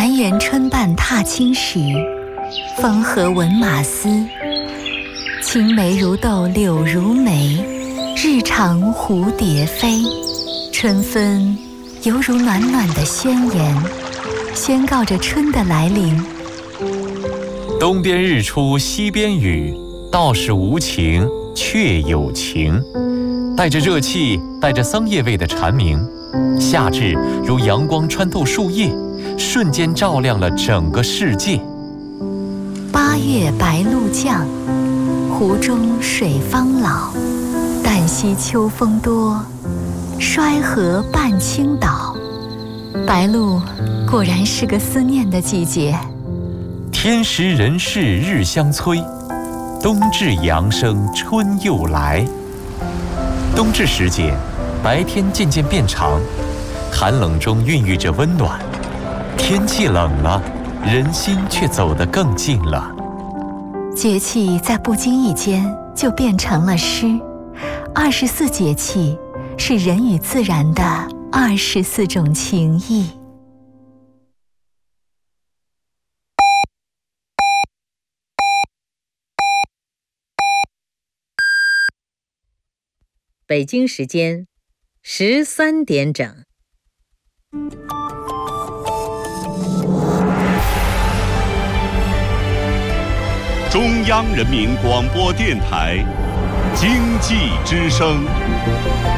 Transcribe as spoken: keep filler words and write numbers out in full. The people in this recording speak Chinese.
南园春半踏青时，风和闻马嘶。青梅如豆柳如眉，日长蝴蝶飞。春分犹如暖暖的宣言，宣告着春的来临。 东边日出西边雨，道是无晴却有晴。带着热气，带着桑叶味的蝉鸣，夏至如阳光穿透树叶，瞬间照亮了整个世界。 八月白露降，湖中水方老。旦夕秋风多，衰河半倾倒。白露果然是个思念的季节。 天时人事日相催，冬至阳生春又来。冬至时节，白天渐渐变长，寒冷中孕育着温暖。天气冷了，人心却走得更近了。 节气在不经意间就变成了诗。二十四节气是人与自然的二十四种情谊。 北京时间十三点整。 中央人民广播电台经济之声。